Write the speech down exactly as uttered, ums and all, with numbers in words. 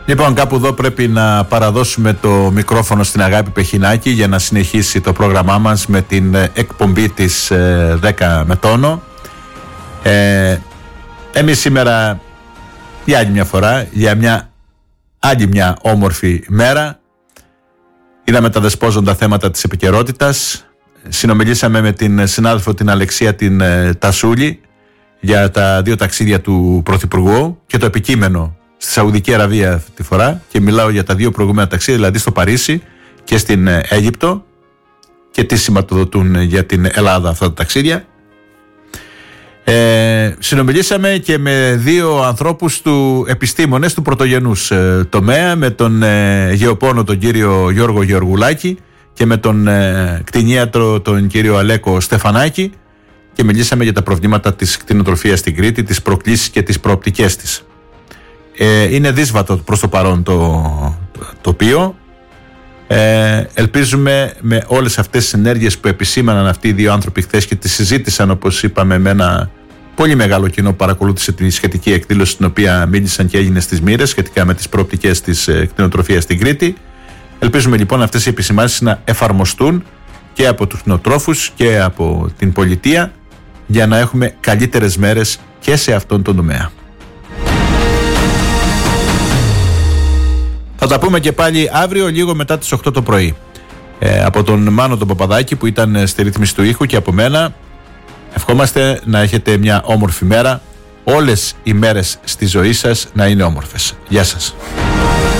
Λοιπόν, κάπου εδώ πρέπει να παραδώσουμε το μικρόφωνο στην Αγάπη Πεχινάκη για να συνεχίσει το πρόγραμμά μας με την εκπομπή της ε, δέκα με τόνο. Ε, εμείς σήμερα για άλλη μια φορά, για μια άλλη μια όμορφη μέρα, είδαμε τα δεσπόζοντα θέματα της επικαιρότητας. Συνομιλήσαμε με την συνάδελφο την Αλεξία την ε, Τασούλη για τα δύο ταξίδια του Πρωθυπουργού και το επικείμενο στη Σαουδική Αραβία αυτή τη φορά, και μιλάω για τα δύο προηγούμενα ταξίδια, δηλαδή στο Παρίσι και στην Αίγυπτο, και τι σηματοδοτούν για την Ελλάδα αυτά τα ταξίδια. Ε, συνομιλήσαμε και με δύο ανθρώπους του επιστήμονες του πρωτογενούς ε, τομέα, με τον ε, γεωπόνο τον κύριο Γιώργο Γεωργουλάκη και με τον ε, κτηνίατρο τον κύριο Αλέκο Στεφανάκη, και μιλήσαμε για τα προβλήματα της κτηνοτροφίας στην Κρήτη, τις προκλήσεις και τις προοπτικές της. Ε, είναι δύσβατο προς το παρόν το τοπίο. Ε, ελπίζουμε με όλες αυτές τις ενέργειες που επισήμαναν αυτοί οι δύο άνθρωποι χθες και τις συζήτησαν, όπως είπαμε, με ένα πολύ μεγάλο κοινό που παρακολούθησε τη σχετική εκδήλωση, την οποία μίλησαν και έγινε στις Μοίρες σχετικά με τις προοπτικές της ε, κτηνοτροφίας στην Κρήτη. Ελπίζουμε λοιπόν αυτές οι επισημάνσεις να εφαρμοστούν και από τους κτηνοτρόφους και από την πολιτεία, για να έχουμε καλύτερες μέρες και σε αυτόν τον τομέα. Θα τα πούμε και πάλι αύριο λίγο μετά τις οκτώ το πρωί. Ε, από τον Μάνο τον Παπαδάκη που ήταν στη ρύθμιση του ήχου και από μένα, ευχόμαστε να έχετε μια όμορφη μέρα. Όλες οι μέρες στη ζωή σας να είναι όμορφες. Γεια σας.